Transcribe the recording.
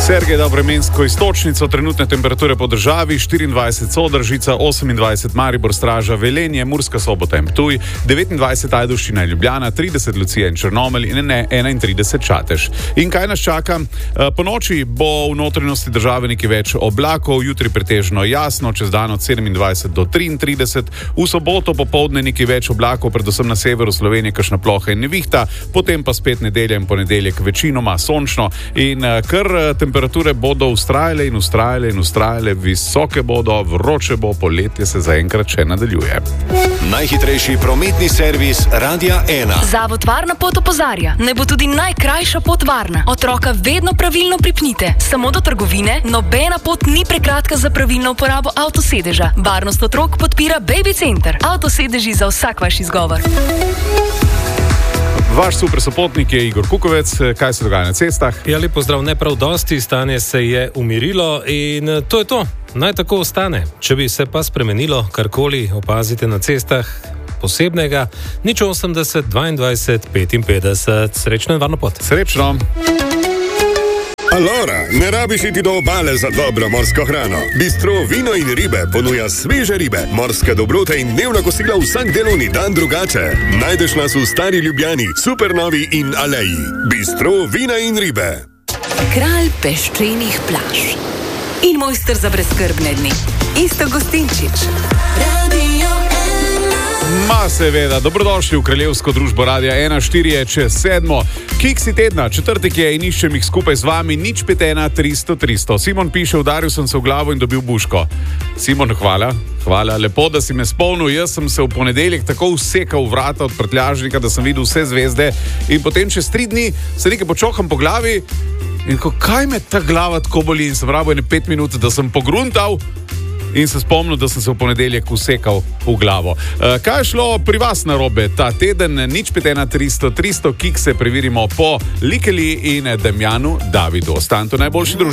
Sergej da vremensko iztočnico, trenutne temperature po državi, 24 Sodražica, 28 Maribor, Straža, Velenje, Murska Sobota in Ptuj, 29 Ajdovščina in Ljubljana, 30 Lucija in Črnomelj in 31 Čatež. In kaj nas čaka? Po noči bo v notranjosti države nekaj več oblakov, jutri pretežno jasno, čez dan od 27 do 33, v soboto popoldne nekaj več oblakov, predvsem na severu Slovenije kakšna ploha in nevihta, potem pa spet nedelja in ponedeljek večinoma sončno in kar temperature bodo ustrajale in ustrajale, visoke bodo, vroče bo, poletje se zaenkrat še nadaljuje. Najhitrejši prometni servis Radia 1. Zavod Varna pot opozarja, naj bo tudi najkrajša pot varna. Otroka vedno pravilno pripnite. Samo do trgovine, nobena pot ni prekratka za pravilno uporabo avtosedeža. Varnost otrok podpira Baby Center. Avtosedeži za vsak vaš izgovor. Vaš super sopotnik je Igor Kukovec. Kaj se dogaja na cestah? Ja, lep pozdrav, ne prav dosti, stanje se je umirilo in to je to. Naj tako ostane. Če bi se pa spremenilo, karkoli opazite na cestah posebnega, 080 22 55. Srečno in varno pot. Srečno. Alora, ne rabiš iti do obale za dobro morsko hrano. Bistro Vino in ribe ponuja sveže ribe, morske dobrote in dnevna kosila vsak delovni dan drugače. Najdeš nas v Stari Ljubljani, Supernovi in Aleji. Bistro Vina in ribe. Kralj peščenih plaž in mojster za brezskrbne dni. Iztok Gostinčič. Ma seveda, dobrodošli v kraljevsko družbo Radia 1, 4 je čez 7. Kiksi tedna, četrtek je in iščem jih skupaj z vami, 051 300 300. Simon piše, udaril sem se v glavo in dobil buško. Simon, hvala, lepo, da si me spomnil. Jaz sem se v ponedeljek tako usekal vrata od prtljažnika, da sem videl vse zvezde in potem čez 3 dni se nekaj počoham po glavi in kaj me ta glava tako boli in sem rabo 5 minut, da sem pogruntal in se spomnil, da sem se v ponedeljek usekal v glavo. Kaj je šlo pri vas narobe ta teden? 051 300 300, kikse preverimo po Likeli in Damjanu Davidu. Ostanite v najboljši družbi.